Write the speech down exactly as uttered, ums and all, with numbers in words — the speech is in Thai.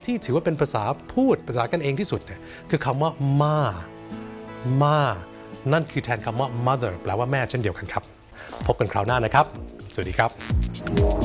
ที่ถือว่าเป็นภาษาพูดภาษากันเองที่สุดเนี่ยคือคำว่าม่าม่านั่นคือแทนคำว่า mother แปลว่าแม่เช่นเดียวกันครับพบกันคราวหน้านะครับสวัสดีครับ